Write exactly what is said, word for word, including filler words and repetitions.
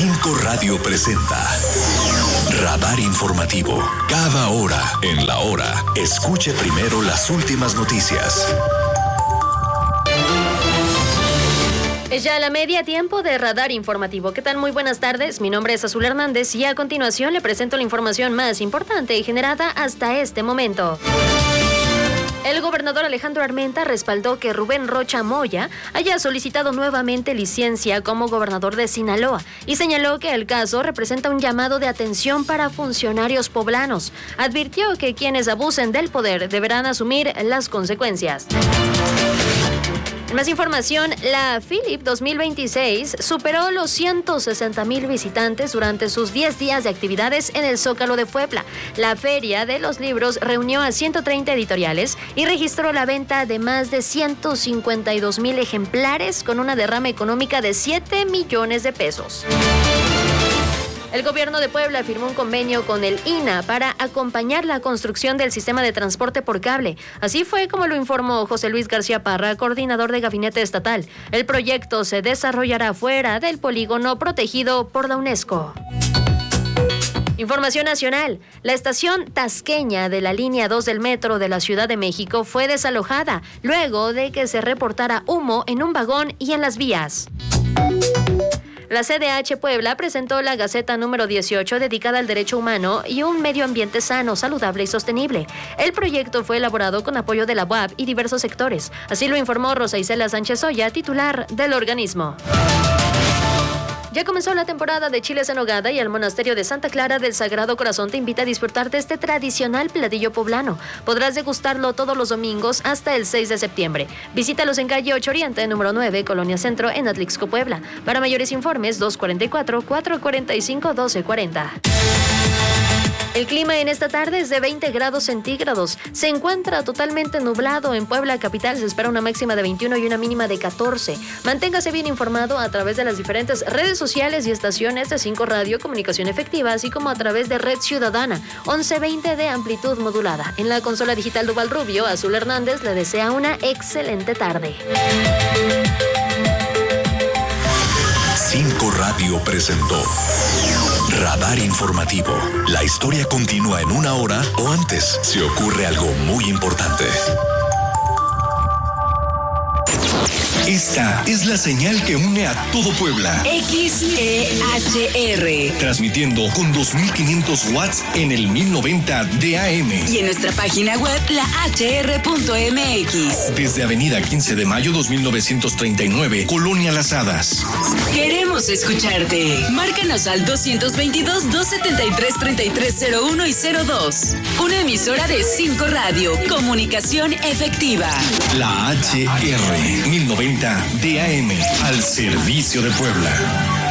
Cinco Radio presenta Radar Informativo. Cada hora en la hora, escuche primero las últimas noticias. Es ya la media tiempo de Radar Informativo. ¿Qué tal? Muy buenas tardes. Mi nombre es Azul Hernández y a continuación le presento la información más importante generada hasta este momento. El gobernador Alejandro Armenta respaldó que Rubén Rocha Moya haya solicitado nuevamente licencia como gobernador de Sinaloa y señaló que el caso representa un llamado de atención para funcionarios poblanos. Advirtió que quienes abusen del poder deberán asumir las consecuencias. Más información, la Philip dos mil veintiséis superó los ciento sesenta mil visitantes durante sus diez días de actividades en el Zócalo de Puebla. La Feria de los Libros reunió a ciento treinta editoriales y registró la venta de más de ciento cincuenta y dos mil ejemplares con una derrama económica de siete millones de pesos. El gobierno de Puebla firmó un convenio con el I N A para acompañar la construcción del sistema de transporte por cable. Así fue como lo informó José Luis García Parra, coordinador de gabinete estatal. El proyecto se desarrollará fuera del polígono protegido por la UNESCO. Información nacional. La estación tasqueña de la línea dos del metro de la Ciudad de México fue desalojada luego de que se reportara humo en un vagón y en las vías. La C D H Puebla presentó la Gaceta número dieciocho dedicada al derecho humano y un medio ambiente sano, saludable y sostenible. El proyecto fue elaborado con apoyo de la U A P y diversos sectores. Así lo informó Rosa Isela Sánchez Oya, titular del organismo. Ya comenzó la temporada de chiles en nogada y el Monasterio de Santa Clara del Sagrado Corazón te invita a disfrutar de este tradicional platillo poblano. Podrás degustarlo todos los domingos hasta el seis de septiembre. Visítalos en calle ocho Oriente, número nueve, Colonia Centro, en Atlixco, Puebla. Para mayores informes, dos cuatro cuatro, cuatro cuatro cinco, uno dos cuatro cero. El clima en esta tarde es de veinte grados centígrados. Se encuentra totalmente nublado en Puebla capital. Se espera una máxima de veintiuno y una mínima de catorce. Manténgase bien informado a través de las diferentes redes sociales y estaciones de Cinco Radio Comunicación Efectiva, así como a través de Red Ciudadana, once veinte de amplitud modulada. En la consola digital Duval Rubio, Azul Hernández le desea una excelente tarde. Cinco Radio presentó Radar Informativo. La historia continúa en una hora o antes si ocurre algo muy importante. Esta es la señal que une a todo Puebla. X E H R. Transmitiendo con dos mil quinientos watts en el mil noventa de A M. Y en nuestra página web, la h r punto m x. Desde Avenida quince de mayo dos mil novecientos treinta y nueve, Colonia Las Hadas. Queremos escucharte. Márcanos al dos dos dos, dos siete tres, tres tres cero uno y cero dos. Una emisora de Cinco Radio. Comunicación efectiva. La H R mil noventa de A M al servicio de Puebla.